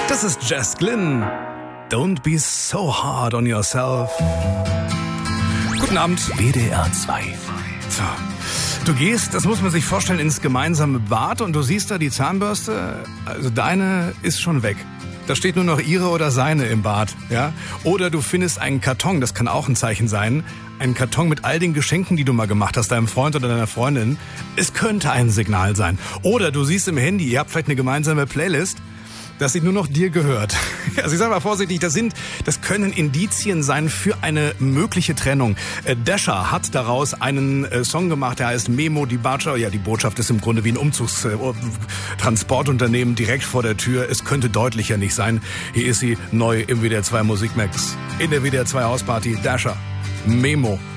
Das ist Jess Glynn. Don't be so hard on yourself. Guten Abend. WDR 2. So. Du gehst, das muss man sich vorstellen, ins gemeinsame Bad und du siehst da die Zahnbürste. Also deine ist schon weg. Da steht nur noch ihre oder seine im Bad, ja? Oder du findest einen Karton, das kann auch ein Zeichen sein. Einen Karton mit all den Geschenken, die du mal gemacht hast, deinem Freund oder deiner Freundin. Es könnte ein Signal sein. Oder du siehst im Handy, ihr habt vielleicht eine gemeinsame Playlist, dass sie nur noch dir gehört. Also ich sage mal vorsichtig, das können Indizien sein für eine mögliche Trennung. Dasher hat daraus einen Song gemacht, der heißt Memo di Bacio. Ja, die Botschaft ist im Grunde wie ein Umzugstransportunternehmen direkt vor der Tür. Es könnte deutlicher nicht sein. Hier ist sie neu im WDR 2 Musikmax. In der WDR 2 Hausparty. Dasher. Memo.